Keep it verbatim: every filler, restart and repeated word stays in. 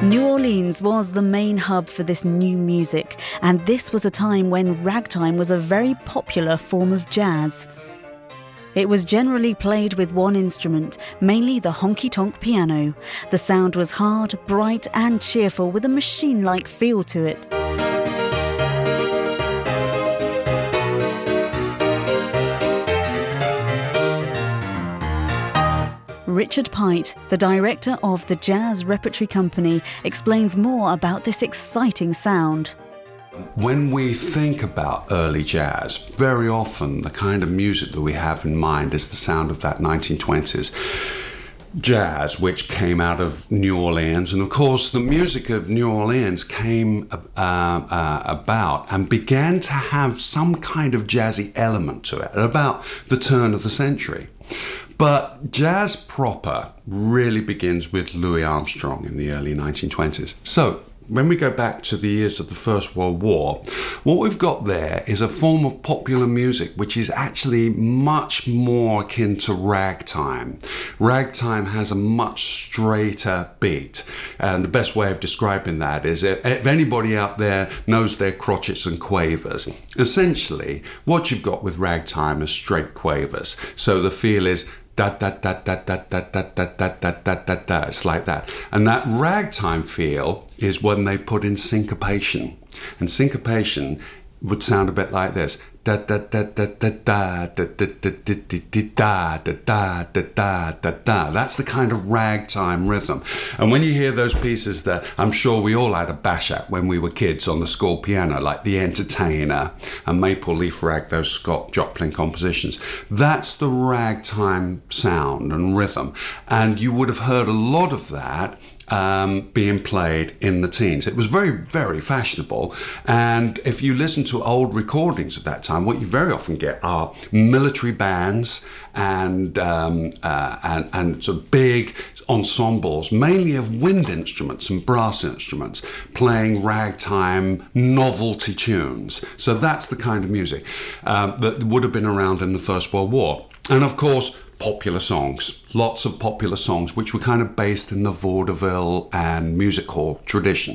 New Orleans was the main hub for this new music, and this was a time when ragtime was a very popular form of jazz. It was generally played with one instrument, mainly the honky-tonk piano. The sound was hard, bright and cheerful with a machine-like feel to it. Richard Pite, the director of the Jazz Repertory Company, explains more about this exciting sound. When we think about early jazz, very often the kind of music that we have in mind is the sound of that nineteen twenties jazz, which came out of New Orleans. And of course, the music of New Orleans came uh, uh, about and began to have some kind of jazzy element to it at about the turn of the century. But jazz proper really begins with Louis Armstrong in the early nineteen twenties. So when we go back to the years of the First World War, what we've got there is a form of popular music which is actually much more akin to ragtime. Ragtime has a much straighter beat, and the best way of describing that is if anybody out there knows their crotchets and quavers, essentially what you've got with ragtime is straight quavers. So the feel is da da da da da da da da da da da da da. It's like that. And that ragtime feel is when they put in syncopation. And syncopation would sound a bit like this. Da da da da da da da da da da da da da da da da da. That's the kind of ragtime rhythm. And when you hear those pieces that I'm sure we all had a bash at when we were kids on the school piano, like The Entertainer and Maple Leaf Rag, those Scott Joplin compositions, that's the ragtime sound and rhythm. And you would have heard a lot of that Um, being played in the teens. It was very, very fashionable. And if you listen to old recordings of that time, what you very often get are military bands and um, uh, and, and sort of big ensembles, mainly of wind instruments and brass instruments, playing ragtime novelty tunes. So that's the kind of music um, that would have been around in the First World War. And of course, popular songs, lots of popular songs which were kind of based in the vaudeville and music hall tradition.